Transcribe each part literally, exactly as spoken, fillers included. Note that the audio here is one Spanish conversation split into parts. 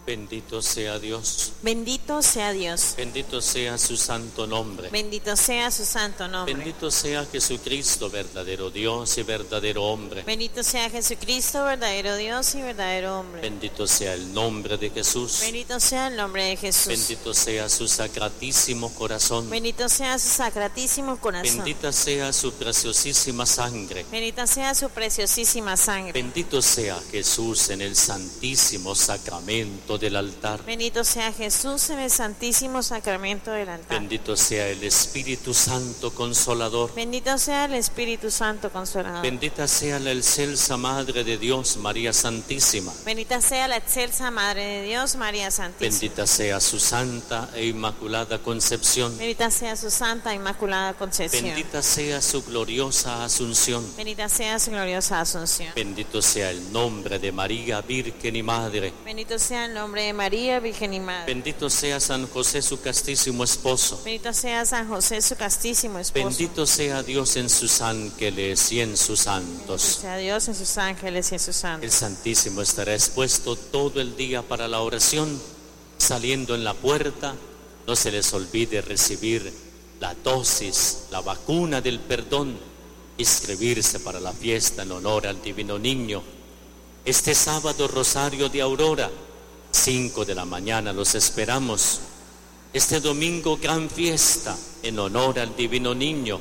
Bendito sea Dios. Bendito sea Dios. Bendito sea su santo nombre. Bendito sea su santo nombre. Bendito sea Jesucristo, verdadero Dios y verdadero hombre. Bendito sea Jesucristo, verdadero Dios y verdadero hombre. Bendito sea el nombre de Jesús. Bendito sea el nombre de Jesús. Bendito sea su sacratísimo corazón. Bendito sea su sacratísimo corazón. Bendita sea su preciosísima sangre. Bendita sea su preciosísima sangre. Bendito sea Jesús en el santísimo sacramento del altar. Bendito sea Jesús en el santísimo sacramento del altar. Bendito sea el Espíritu Santo Consolador. Bendito sea el Espíritu Santo Consolador. Bendita sea la excelsa Madre de Dios, María Santísima. Bendita sea la excelsa Madre de Dios, María Santísima. Bendita sea su santa e inmaculada concepción. Bendita sea su santa e inmaculada concepción. Bendita sea su gloriosa asunción. Bendita sea su gloriosa asunción. Bendito sea el nombre de María, Virgen y Madre. Bendito sea el nombre de María, Virgen y Madre. Bendito sea San José, su castísimo esposo. Bendito sea San José, su castísimo esposo. Bendito sea Dios en sus ángeles y en sus Bendito santos. sea Dios en sus ángeles y en sus santos. El Santísimo estará expuesto todo el día para la oración. Saliendo en la puerta, no se les olvide recibir la dosis, la vacuna del perdón, inscribirse para la fiesta en honor al Divino Niño. Este sábado, Rosario de Aurora, cinco de la mañana los esperamos. Este domingo, gran fiesta en honor al Divino Niño.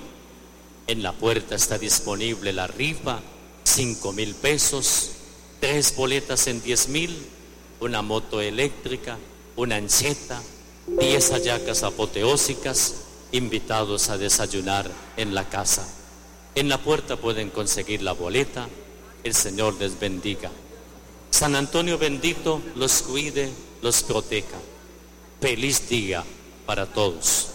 En la puerta está disponible la rifa, cinco mil pesos, tres boletas en diez mil, una moto eléctrica, una ancheta, diez hallacas apoteósicas, invitados a desayunar en la casa. En la puerta pueden conseguir la boleta. El Señor les bendiga. San Antonio bendito los cuide, los proteja. Feliz día para todos.